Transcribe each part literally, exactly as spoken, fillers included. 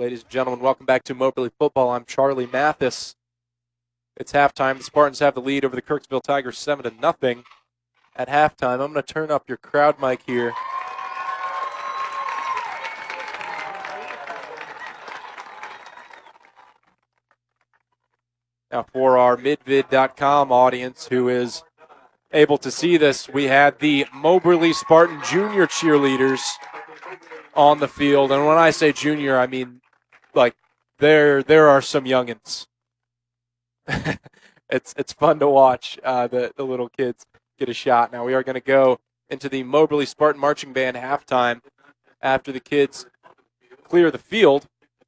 Ladies and gentlemen, welcome back to Moberly Football. I'm Charlie Mathis. It's halftime. The Spartans have the lead over the Kirksville Tigers seven to nothing at halftime. I'm going to turn up your crowd mic here. Now, for our midvid dot com audience who is able to see this, we had the Moberly Spartan Junior cheerleaders on the field. And when I say junior, I mean, like, there there are some youngins. it's it's fun to watch uh, the, the little kids get a shot. Now, we are going to go into the Moberly Spartan Marching Band halftime after the kids clear the field.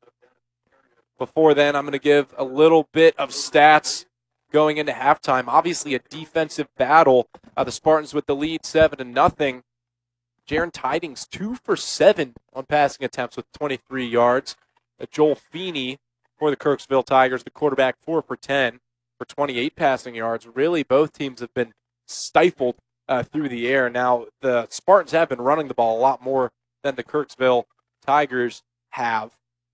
Before then, I'm going to give a little bit of stats going into halftime. Obviously, a defensive battle. Uh, the Spartans with the lead, seven to nothing. Jaron Tidings, two for seven on passing attempts with twenty-three yards. Uh, Joel Feeney for the Kirksville Tigers, the quarterback, four for ten for twenty-eight passing yards. Really, both teams have been stifled uh, through the air. Now, the Spartans have been running the ball a lot more than the Kirksville Tigers have.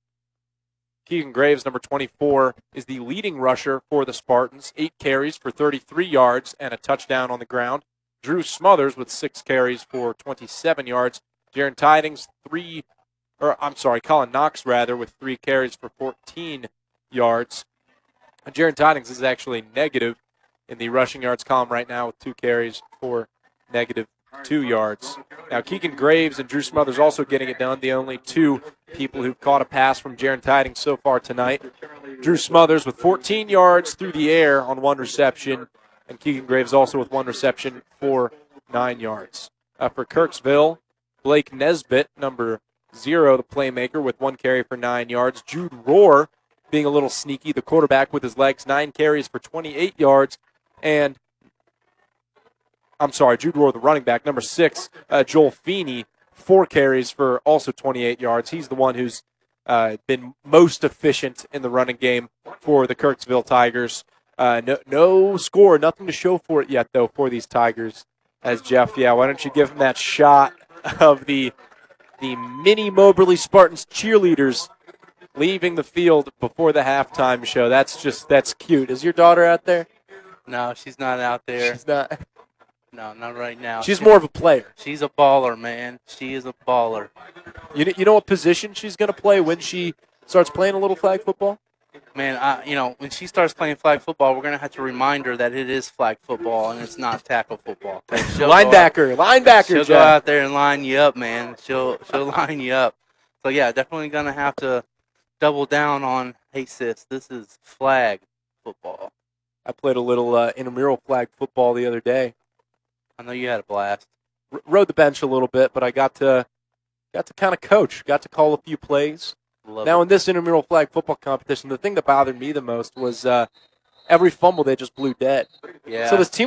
Keegan Graves, number twenty-four, is the leading rusher for the Spartans. Eight carries for thirty-three yards and a touchdown on the ground. Drew Smothers with six carries for twenty-seven yards. Jaron Tidings, three, or I'm sorry, Colin Knox, rather, with three carries for fourteen yards. And Jaron Tidings is actually negative in the rushing yards column right now with two carries for negative two yards. Now, Keegan Graves and Drew Smothers also getting it done, the only two people who've caught a pass from Jaron Tidings so far tonight. Drew Smothers with fourteen yards through the air on one reception, and Keegan Graves also with one reception for nine yards. Uh, for Kirksville, Blake Nesbitt, number zero, the playmaker, with one carry for nine yards. Jude Rohr being a little sneaky, the quarterback with his legs, nine carries for twenty-eight yards. And, I'm sorry, Jude Rohr, the running back, number six, uh, Joel Feeney, four carries for also twenty-eight yards. He's the one who's uh, been most efficient in the running game for the Kirksville Tigers. Uh, no, no score, nothing to show for it yet, though, for these Tigers. As Jeff, yeah, why don't you give him that shot of the the mini Moberly Spartans cheerleaders leaving the field before the halftime show. That's just, that's cute. Is your daughter out there? No, she's not out there. She's not. No, not right now. She's more of a player. She's a baller, man. She is a baller. You know, you know what position she's going to play when she starts playing a little flag football? Man, I, you know, when she starts playing flag football, we're going to have to remind her that it is flag football and it's not tackle football. Linebacker, out, linebacker, She'll Jeff. go out there and line you up, man. She'll she'll line you up. So, yeah, definitely going to have to double down on, hey, sis, this is flag football. I played a little uh, intramural flag football the other day. I know you had a blast. R- rode the bench a little bit, but I got to got to kind of coach, got to call a few plays. Love now, it. in this intramural flag football competition, the thing that bothered me the most was uh, every fumble they just blew dead. Yeah. So this team